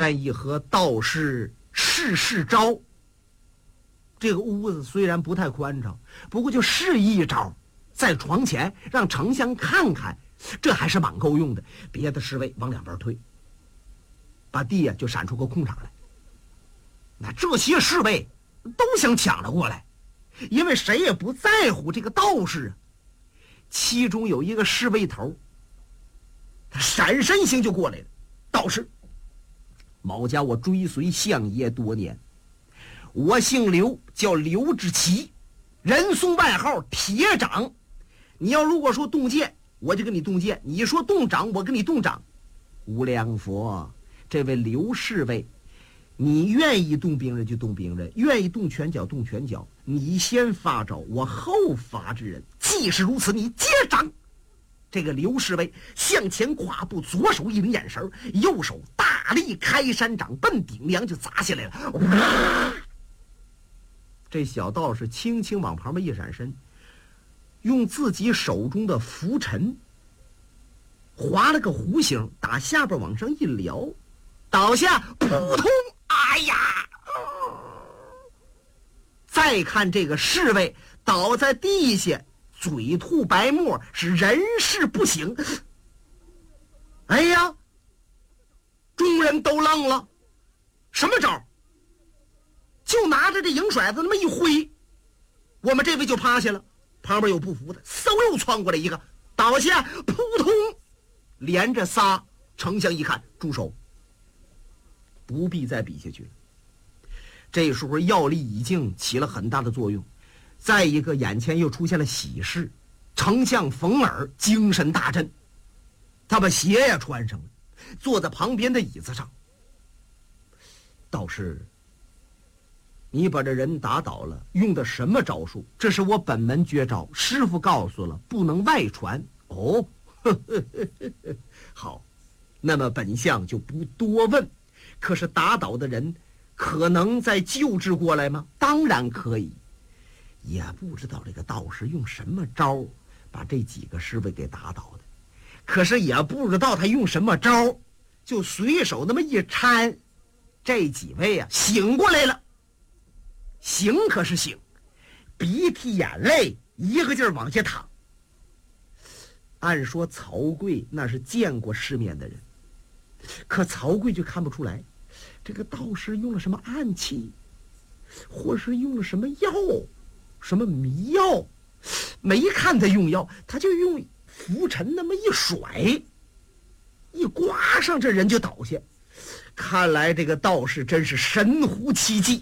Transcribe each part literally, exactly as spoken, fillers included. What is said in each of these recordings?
愿意和道士试试招。这个屋子虽然不太宽敞，不过就试一招，在床前让丞相看看，这还是蛮够用的。别的侍卫往两边退，把地呀就闪出个空场来。那这些侍卫都想抢了过来，因为谁也不在乎这个道士啊。其中有一个侍卫头，他闪身行就过来了。道士，某家我追随相爷多年，我姓刘，叫刘志奇，人送外号铁掌。你要如果说动剑，我就跟你动剑；你说动掌，我跟你动掌。无量佛，这位刘侍卫，你愿意动兵刃就动兵刃，愿意动拳脚动拳脚，你先发招，我后发制人。既是如此，你接掌。这个刘侍卫向前跨步，左手一领眼神，右手大力开山掌，奔顶梁就砸下来了。这小道士轻轻往旁边一闪身，用自己手中的拂尘划了个弧形，打下边往上一撩，倒下，扑通！哎呀！再看这个侍卫倒在地下，嘴吐白沫，是人事不省。哎呀！众人都愣了，什么招？就拿着这银甩子那么一挥，我们这位就趴下了。旁边有不服的，嗖又窜过来一个，倒下，扑通，连着仨。丞相一看，住手，不必再比下去了。这时候药力已经起了很大的作用，再一个眼前又出现了喜事，丞相冯尔精神大振，他把鞋也穿上了，坐在旁边的椅子上。道士，你把这人打倒了，用的什么招数？这是我本门绝招，师傅告诉了，不能外传。哦，呵呵呵呵，好，那么本相就不多问。可是打倒的人可能再救治过来吗？当然可以。也不知道这个道士用什么招把这几个侍卫给打倒的，可是也不知道他用什么招，就随手那么一搀，这几位啊醒过来了。醒可是醒，鼻涕眼泪一个劲儿往下淌。按说曹刿那是见过世面的人，可曹刿就看不出来这个道士用了什么暗器，或是用了什么药，什么迷药。没看他用药，他就用拂尘那么一甩，一刮上，这人就倒下。看来这个道士真是神乎其技。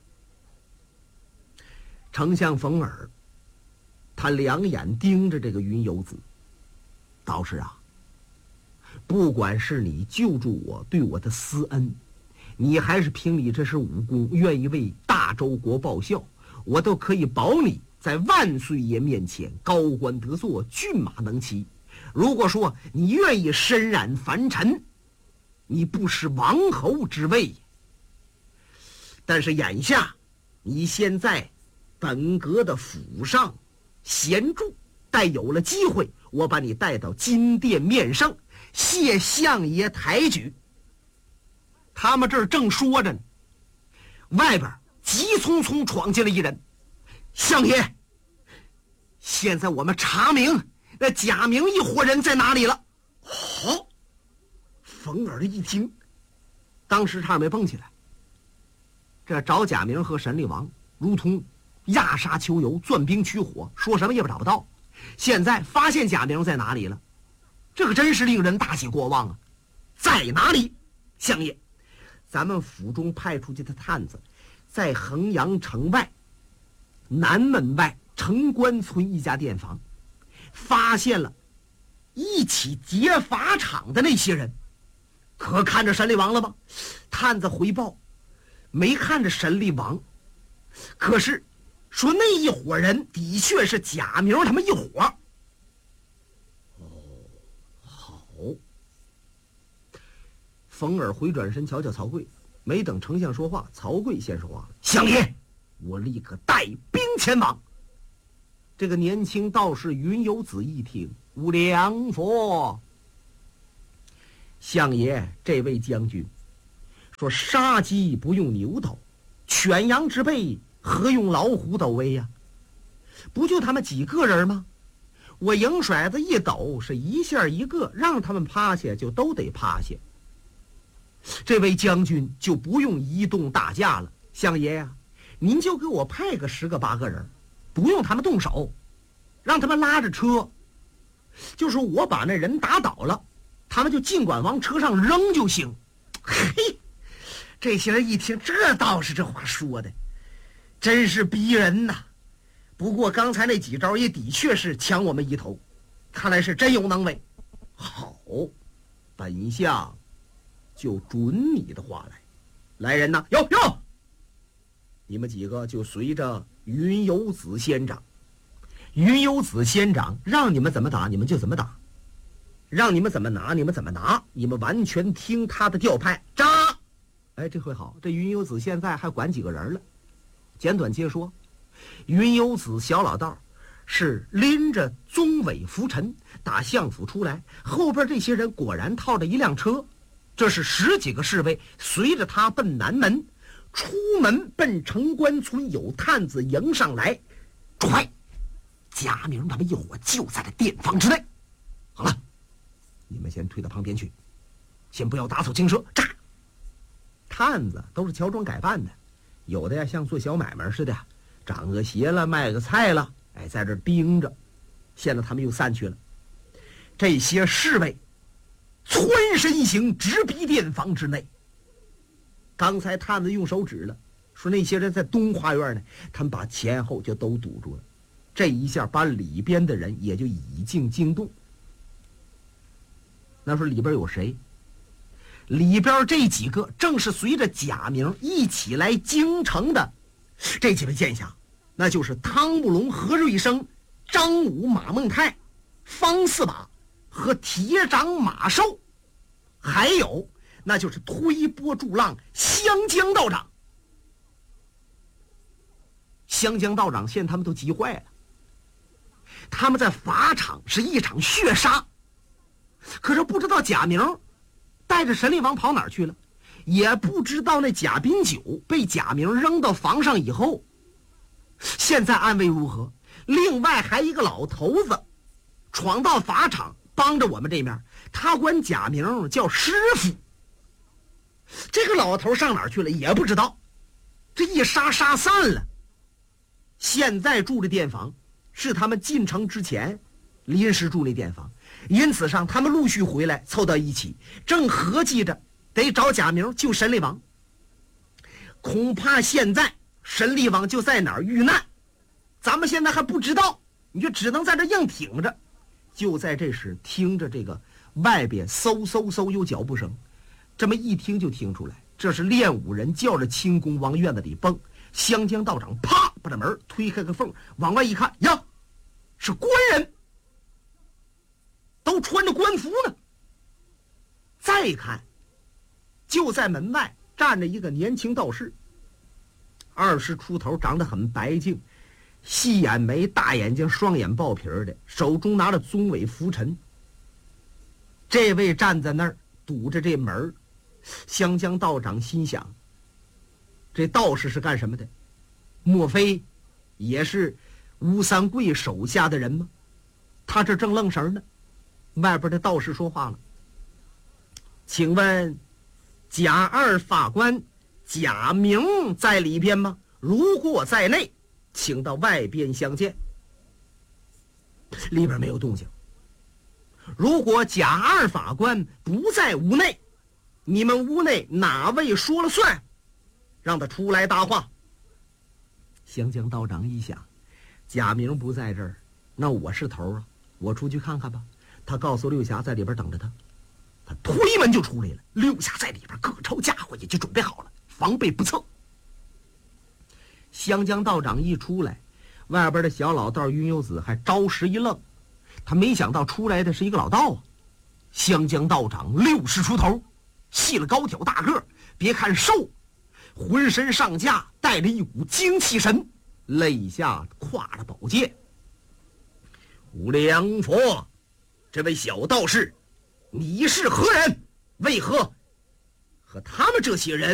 丞相冯尔他两眼盯着这个云游子，道士啊，不管是你救助我对我的私恩，你还是凭你这身武功愿意为大周国报效，我都可以保你在万岁爷面前高官得坐，骏马能骑。如果说你愿意身染凡尘，你不失王侯之位。但是眼下你现在本阁的府上闲住，待有了机会，我把你带到金殿面圣，谢相爷抬举。他们这儿正说着呢，外边急匆匆闯进了一人。相爷，现在我们查明那贾明一伙人在哪里了。好，冯尔一听，当时差点没蹦起来。这找贾明和神力王如同压沙求油，钻冰取火，说什么也找不到。现在发现贾明在哪里了，这可真是令人大喜过望啊！在哪里？相爷，咱们府中派出去的探子，在衡阳城外南门外城关村一家店房，发现了一起劫法场的那些人。可看着神力王了吗？探子回报，没看着神力王，可是说那一伙人的确是贾明他们一伙。哦，好。冯尔回转身瞧瞧曹刿，没等丞相说话，曹刿先说话了：相爷，我立刻带兵前往。这个年轻道士云游子一听，无量佛，相爷，这位将军说杀鸡不用牛刀，犬羊之辈何用老虎斗威呀？不就他们几个人吗？我营甩子一抖，是一下一个，让他们趴下就都得趴下。这位将军就不用移动大架了，相爷呀，您就给我派个十个八个人，不用他们动手，让他们拉着车，就是我把那人打倒了，他们就尽管往车上扔就行。嘿，这些人一听，这倒是这话说的真是逼人呐。不过刚才那几招也的确是抢我们一头，看来是真有能为。好，本相就准你的话来。来人呐，哟哟，你们几个就随着云游子仙长。云游子仙长让你们怎么打你们就怎么打，让你们怎么拿你们怎么拿，你们完全听他的调派。扎！哎，这回好，这云游子现在还管几个人了。简短接说，云游子小老道是拎着宗伟拂尘打相府出来，后边这些人果然套着一辆车，这是十几个侍卫随着他奔南门，出门奔城关村有探子迎上来。快，贾明他们一伙就在这店房之内。好了，你们先退到旁边去，先不要打草惊蛇。炸！探子都是乔装改扮的，有的呀像做小买卖似的，长个鞋了卖个菜了，哎，在这盯着。现在他们又散去了。这些侍卫蹿身行，直逼店房之内。刚才探子用手指了，说那些人在东花园呢，他们把前后就都堵住了。这一下把里边的人也就已经惊动。那说里边有谁？里边这几个正是随着贾明一起来京城的这几位剑侠，那就是汤慕龙、何瑞生、张武、马孟泰、方四把和铁掌马寿，还有那就是推波助浪湘江道长。湘江道长现在他们都急坏了，他们在法场是一场血杀，可是不知道贾明带着神力王跑哪儿去了，也不知道那贾宾九被贾明扔到房上以后现在安危如何。另外还一个老头子闯到法场帮着我们这面，他管贾明叫师傅，这个老头上哪儿去了也不知道。这一杀杀散了，现在住的店房是他们进城之前临时住那店房，因此上他们陆续回来凑到一起，正合计着得找贾明救神力王。恐怕现在神力王就在哪儿遇难，咱们现在还不知道，你就只能在这硬挺着。就在这时，听着这个外边嗖嗖嗖有脚步声，这么一听就听出来，这是练武人叫着轻功往院子里蹦。湘江道长啪把这门推开个缝，往外一看，呀，是官人，都穿着官服呢。再看，就在门外站着一个年轻道士，二十出头，长得很白净，细眼眉，大眼睛，双眼爆皮的，手中拿着宗伟拂尘。这位站在那儿堵着这门，湘江道长心想，这道士是干什么的？莫非也是吴三桂手下的人吗？他这正愣神呢。外边的道士说话了，请问贾二法官贾明在里边吗？如果在内，请到外边相见。里边没有动静。如果贾二法官不在屋内，你们屋内哪位说了算？让他出来搭话。湘江道长一想，贾明不在这儿，那我是头啊，我出去看看吧。他告诉六侠在里边等着他，他推门就出来了。六侠在里边各抽家伙也就准备好了，防备不测。湘江道长一出来，外边的小老道云游子还着实一愣，他没想到出来的是一个老道啊。湘江道长六十出头，细了高挑大个，别看瘦，浑身上下带着一股精气神，肋下挎着宝剑。无量佛，这位小道士，你是何人？为何和他们这些人